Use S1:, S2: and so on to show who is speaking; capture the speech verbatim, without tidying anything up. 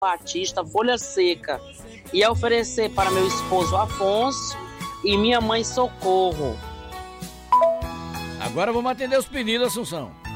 S1: Batista, Folha Seca, e oferecer para meu esposo Afonso e minha mãe Socorro.
S2: Agora vamos atender os pedidos, Assunção.